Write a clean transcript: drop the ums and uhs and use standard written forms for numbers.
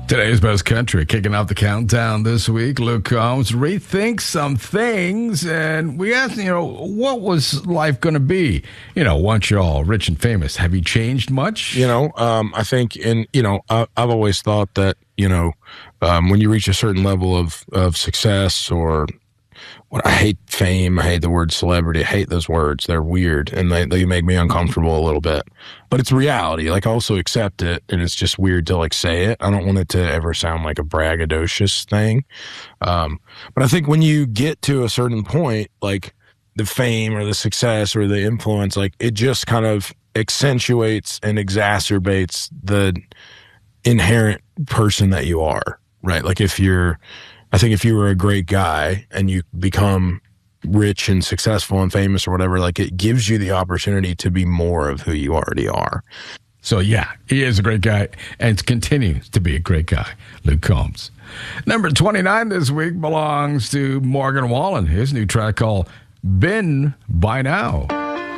Today's Best Country, kicking off the countdown this week. Luke Combs rethinks some things, and we asked, what was life going to be? Once you're all rich and famous, have you changed much? I think, I've always thought that, when you reach a certain level of success or I hate fame. I hate the word celebrity. I hate those words. They're weird, and they make me uncomfortable a little bit. But it's reality. I also accept it, and it's just weird to, say it. I don't want it to ever sound like a braggadocious thing. But I think when you get to a certain point, like the fame or the success or the influence, it just kind of accentuates and exacerbates the inherent person that you are, right? I think if you were a great guy and you become rich and successful and famous or whatever, it gives you the opportunity to be more of who you already are. So, yeah, he is a great guy and continues to be a great guy, Luke Combs. Number 29 this week belongs to Morgan Wallen. His new track called Been By Now.